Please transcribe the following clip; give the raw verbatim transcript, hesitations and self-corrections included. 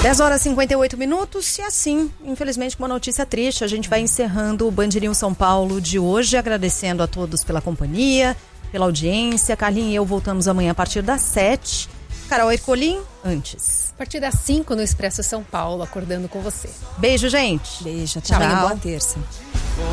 dez horas e cinquenta e oito minutos e assim, infelizmente, com uma notícia triste, a gente vai encerrando o Band News São Paulo de hoje, agradecendo a todos pela companhia, pela audiência. Carlinhos e eu voltamos amanhã a partir das sete. Carol Ercolim, antes. A partir das cinco no Expresso São Paulo, acordando com você. Beijo, gente. Beijo, tchau. Boa terça.